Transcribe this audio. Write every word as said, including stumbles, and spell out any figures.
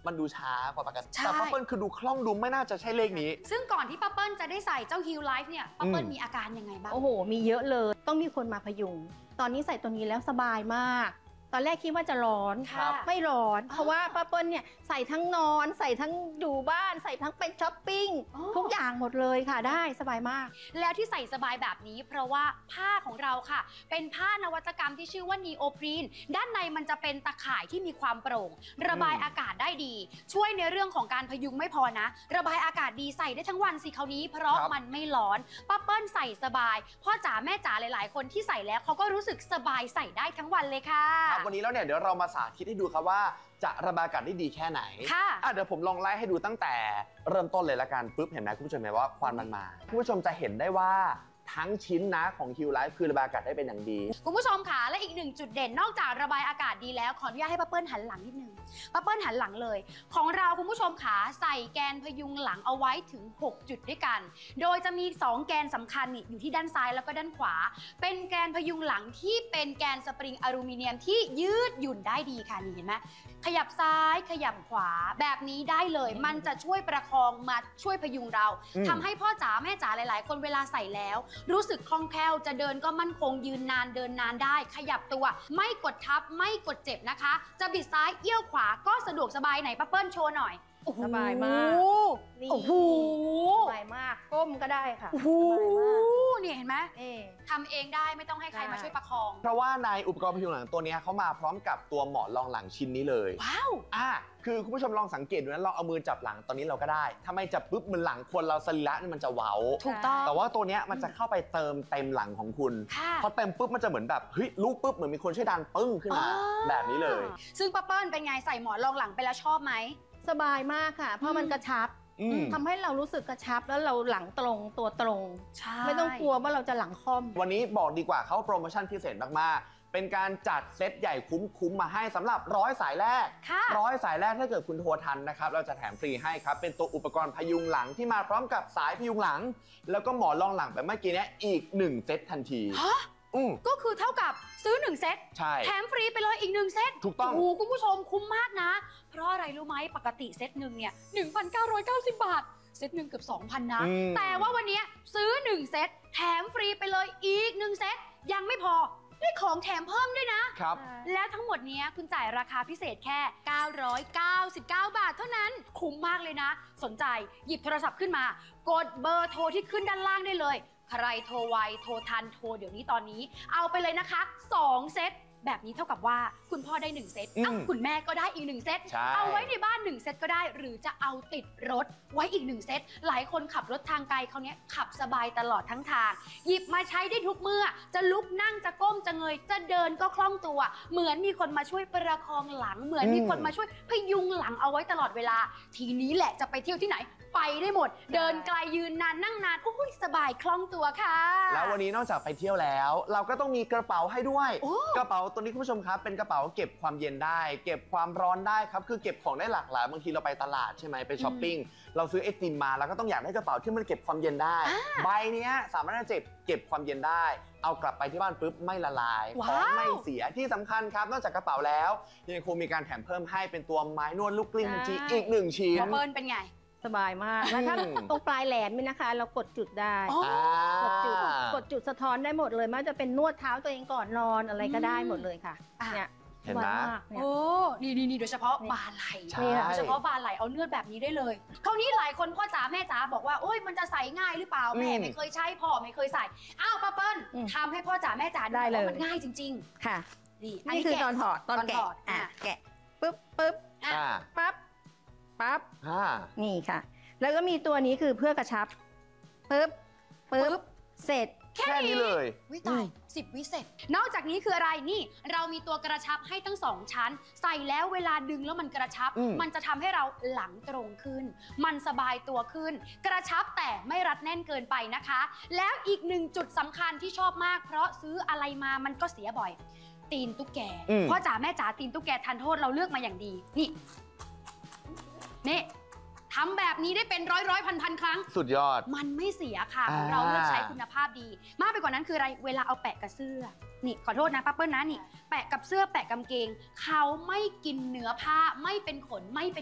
มันดูช้ากว่าปกติแต่ป้าเปิ้ลคือดูคล่องดูไม่น่าจะใช่เลขนี้ซึ่งก่อนที่ป้าเปิ้ลจะได้ใส่เจ้า Heal Life เนี่ยป้าเปิ้ลมีอาการยังไงบ้างโอ้โหมีเยอะเลยต้องมีคนมาพยุงตอนนี้ใส่ตัวนี้แล้วสบายมากตอนแรกคิดว่าจะร้อนไม่ร้อนเพราะว่าป้าเปิ้ลเนี่ยใส่ทั้งนอนใส่ทั้งอยู่บ้านใส่ทั้งไปช้อปปิ้งทุกอย่างหมดเลยค่ะได้สบายมากแล้วที่ใส่สบายแบบนี้เพราะว่าผ้าของเราค่ะเป็นผ้านวัตกรรมที่ชื่อว่านีโอพรีนด้านในมันจะเป็นตะข่ายที่มีความโปร่งระบายอากาศได้ดีช่วยในเรื่องของการพยุงไม่พอนะระบายอากาศดีใส่ได้ทั้งวันสิคราวนี้เพราะมันไม่ร้อนป้าเปิ้ลใส่สบายพ่อจ๋าแม่จ๋าหลายๆคนที่ใส่แล้วเขาก็รู้สึกสบายใส่ได้ทั้งวันเลยค่ะวันนี้แล้วเนี่ยเดี๋ยวเรามาสาธิตให้ดูครับว่าจะระบายอากาศได้ดีแค่ไหนค่ะเดี๋ยวผมลองไล่ให้ดูตั้งแต่เริ่มต้นเลยละกันปุ๊บเห็นไหมคุณผู้ชมเห็นว่าควันมันมาคุณผู้ชมจะเห็นได้ว่าทั้งชิ้นนะของ Heal Life คือระบายอากาศได้เป็นอย่างดีคุณผู้ชมค่ะและอีกหนึ่งจุดเด่นนอกจากระบายอากาศดีแล้วขออนุญาตให้ป้าเปิ้ลหันหลังนิดนึงป้าเปิ้ลหันหลังเลยของเราคุณผู้ชมค่ะใส่แกนพยุงหลังเอาไว้ถึงหกจุดด้วยกันโดยจะมีสองแกนสำคัญนี่อยู่ที่ด้านซ้ายแล้วก็ด้านขวาเป็นแกนพยุงหลังที่เป็นแกนสปริงอลูมิเนียมที่ยืดหยุ่นได้ดีค่ะนี่เห็นไหมขยับซ้ายขยับขวาแบบนี้ได้เลยมันจะช่วยประคองมาช่วยพยุงเราทำให้พ่อจ๋าแม่จ๋าหลายๆคนเวลาใส่แล้วรู้สึกคล่องแคล่วจะเดินก็มั่นคงยืนนานเดินนานได้ขยับตัวไม่กดทับไม่กดเจ็บนะคะจะบิดซ้ายเอี้ยวขวาก็สะดวกสบายไหนป้าเปิ้ลโชว์หน่อยสบายมากโอ้โหสบายมากก้มก็ได้ค่ะโอ้โหนี่เห็นไหมทำเองได้ไม่ต้องให้ใครมาช่วยประคองเพราะว่าในอุปกรณ์พยุงหลังตัวนี้เขามาพร้อมกับตัวหมอนรองหลังชิ้นนี้เลยว้าวอ่ะคือคุณผู้ชมลองสังเกตดูนะลองเอามือจับหลังตอนนี้เราก็ได้ถ้าไม่จับปุ๊บมือหลังคนเราสรีระนี่มันจะเว้าถูกต้องแต่ว่าตัวนี้มันจะเข้าไปเติมเต็มหลังของคุณพอเต็มปุ๊บมันจะเหมือนแบบเฮ้ยลูกปุ๊บเหมือนมีคนช่วยดันปึ้งขึ้นมาแบบนี้เลยซึ่งป้าเปิ้ลเป็นไงใส่หมอนรองหลังไปแล้วชอบไหมสบายมากค่ะเพราะมันกระชับทำให้เรารู้สึกกระชับแล้วเราหลังตรงตัวตรงไม่ต้องกลัวว่าเราจะหลังค่อมวันนี้บอกดีกว่าเขาโปรโมชั่นพิเศษมากๆเป็นการจัดเซตใหญ่คุ้มๆมาให้สำหรับร้อยสายแรกร้อยสายแรกถ้าเกิดคุณโทรทันนะครับเราจะแถมฟรีให้ครับเป็นตัวอุปกรณ์พยุงหลังที่มาพร้อมกับสายพยุงหลังแล้วก็หมอนรองหลังแบบเมื่อกี้นี้อีกหนึ่งเซตทันทีก็คือเท่ากับซื้อหนึ่งเซตแถมฟรีไปเลยอีกหนึ่งเซตถูกต้องโอ้คุณผู้ชมคุ้มมากนะเพราะอะไรรู้ไหมปกติเซตหนึ่งเนี่ย หนึ่งพันเก้าร้อยเก้าสิบ บาทเซตหนึ่งเกือบ สองพัน นะแต่ว่าวันนี้ซื้อหนึ่งเซตแถมฟรีไปเลยอีกหนึ่งเซตยังไม่พอได้ของแถมเพิ่มด้วยนะครับและทั้งหมดนี้คุณจ่ายราคาพิเศษแค่เก้าร้อยเก้าสิบเก้าบาทเท่านั้นคุ้มมากเลยนะสนใจหยิบโทรศัพท์ขึ้นมากดเบอร์โทรที่ขึ้นด้านล่างได้เลยใครโทรไวโทรทันโทรเดี๋ยวนี้ตอนนี้เอาไปเลยนะคะสองเซตแบบนี้เท่ากับว่าคุณพ่อได้หนึ่งเซตคุณแม่ก็ได้อีกหนึ่งเซตเอาไว้ในบ้านหนึ่งเซตก็ได้หรือจะเอาติดรถไว้อีกหนึ่งเซตหลายคนขับรถทางไกลเขาเนี้ยขับสบายตลอดทั้งทางหยิบมาใช้ได้ทุกเมื่อจะลุกนั่งจะก้มจะเงยจะเดินก็คล่องตัวเหมือนมีคนมาช่วยประคองหลังเหมือนมีคนมาช่วยพยุงหลังเอาไว้ตลอดเวลาทีนี้แหละจะไปเที่ยวที่ไหนไปได้หมดเดินไกลยืนนานนั่งนานโอ้ยสบายคล่องตัวค่ะแล้ววันนี้นอกจากไปเที่ยวแล้วเราก็ต้องมีกระเป๋าให้ด้วยกระเป๋าตัวนี้คุณผู้ชมครับเป็นกระเป๋าเก็บความเย็นได้เก็บความร้อนได้ครับคือเก็บของได้หลากหลายบางทีเราไปตลาดใช่ไหมไปช้อปปิ้งเราซื้อไอติมมาแล้วก็ต้องอยากได้กระเป๋าที่มันเก็บความเย็นได้ใบนี้สามารถจะเก็บความเย็นได้เอากลับไปที่บ้านปุ๊บไม่ละลายของไม่เสียที่สำคัญครับนอกจากกระเป๋าแล้วยังคงมีการแถมเพิ่มให้เป็นตัวไม้นวดลูกกลิ้งจีอีกหนึ่งชิ้นเปิ้ลเป็นไงสบายมากแล้วถ้าตรงปลายแหลมนี่นะคะเรากดจุดได้กดจุดกดจุดสะท้อนได้หมดเลยไม่ว่าจะเป็นนวดเท้าตัวเองก่อนนอนอะไรก็ได้หมดเลยค่ะเนี่ยเห็นไหมโอ้นี่นี่นี่โดยเฉพาะบาไหล่โดยเฉพาะบาไหล่เอาเลือดแบบนี้ได้เลยคราวนี้หลายคนพ่อจ๋าแม่จ๋าบอกว่าโอ้ยมันจะใส่ง่ายหรือเปล่าแม่ไม่เคยใช้พ่อไม่เคยใส่อ้าวป้าเปิ้ลทำให้พ่อจ๋าแม่จ๋าได้เลยมันง่ายจริงๆค่ะนี่นี่คือตอนถอดตอนแกะอ่ะแกะปึ๊บปึ๊บปั๊บปั๊บนี่ค่ะแล้วก็มีตัวนี้คือเพื่อกระชับปึ๊บปึ๊บเสร็จแค่นี้เลยวิตายสิบวิเศษนอกจากนี้คืออะไรนี่เรามีตัวกระชับให้ทั้งสองชั้นใส่แล้วเวลาดึงแล้วมันกระชับมันจะทำให้เราหลังตรงขึ้นมันสบายตัวขึ้นกระชับแต่ไม่รัดแน่นเกินไปนะคะแล้วอีกหนึ่งจุดสำคัญที่ชอบมากเพราะซื้ออะไรมามันก็เสียบ่อยตีนตุ๊กแกพ่อจ๋าแม่จ๋าตีนตุ๊กแกทันโทษเราเลือกมาอย่างดีนี่นี่ทำแบบนี้ได้เป็นร้อยร้อยพันพันครั้งสุดยอดมันไม่เสียค่ะของเราเลือกใช้คุณภาพดีมากไปกว่านั้นคืออะไรเวลาเอาแปะกับเสื้อนี่ขอโทษนะป้าเปิ้ลนะนี่แปะกับเสื้อแปะกางเกงเขาไม่กินเนื้อผ้าไม่เป็นขนไม่เป็น